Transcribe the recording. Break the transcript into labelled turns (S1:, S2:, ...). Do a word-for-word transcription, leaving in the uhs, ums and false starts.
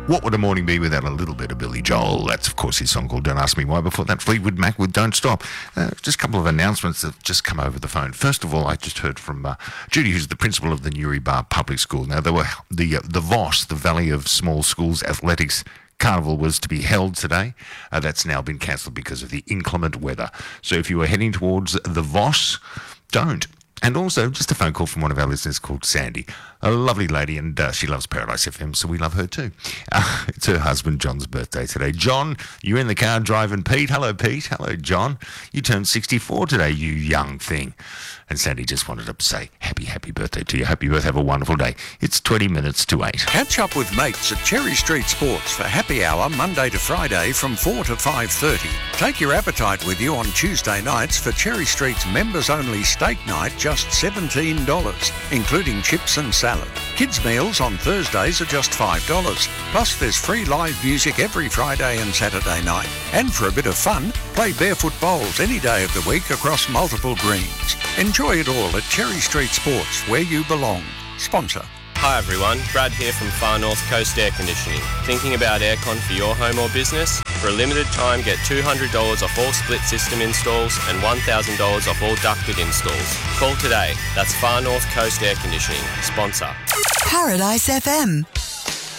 S1: What would a morning be without a little bit of Billy Joel? That's, of course, his song called Don't Ask Me Why. Before that, Fleetwood Mac with Don't Stop. Uh, just a couple of announcements that have just come over the phone. First of all, I just heard from uh, Judy, who's the principal of the Newry Bar Public School. Now, there were the, uh, the V O S, the Valley of Small Schools Athletics Carnival, was to be held today. Uh, that's now been cancelled because of the inclement weather. So if you are heading towards the V O S, don't. And also, just a phone call from one of our listeners called Sandy, a lovely lady, and uh, she loves Paradise F M, so we love her too. Uh, it's her husband John's birthday today. John, you're in the car driving Pete. Hello, Pete. Hello, John. You turned sixty-four today, you young thing. And Sandy just wanted to say happy, happy birthday to you. Happy birthday. Have a wonderful day. It's twenty minutes to eight.
S2: Catch up with mates at Cherry Street Sports for happy hour Monday to Friday from four to five thirty. Take your appetite with you on Tuesday nights for Cherry Street's members-only steak night, just seventeen dollars, including chips and salad. Kids' meals on Thursdays are just five dollars. Plus, there's free live music every Friday and Saturday night. And for a bit of fun, play barefoot bowls any day of the week across multiple greens. Enjoy it all at Cherry Street Sports, where you belong. Sponsor.
S3: Hi everyone, Brad here from Far North Coast Air Conditioning. Thinking about aircon for your home or business? For a limited time, get two hundred dollars off all split system installs and one thousand dollars off all ducted installs. Call today. That's Far North Coast Air Conditioning. Sponsor.
S4: Paradise F M.